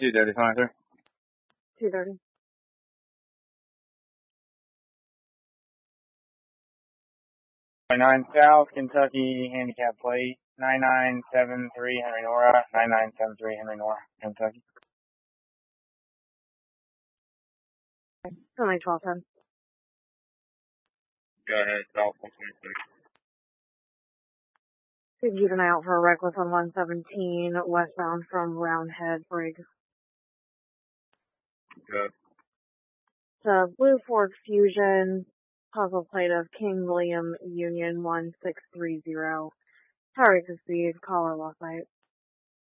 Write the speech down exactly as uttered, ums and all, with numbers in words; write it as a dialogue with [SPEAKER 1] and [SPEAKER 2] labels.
[SPEAKER 1] two thirty, fine, sir.
[SPEAKER 2] two thirty.
[SPEAKER 1] nine South Kentucky handicap plate, nine nine seven three Henry Nora, nine nine seven three Henry Nora, Kentucky.
[SPEAKER 2] It's only twelve ten.
[SPEAKER 1] Go ahead, South one twenty-six.
[SPEAKER 2] Please keep an eye out for a reckless on one seventeen, westbound from Roundhead Briggs.
[SPEAKER 1] Good.
[SPEAKER 2] It's a Blue Ford Fusion, puzzle plate of King William Union one six three zero. Target to speed, caller lost sight.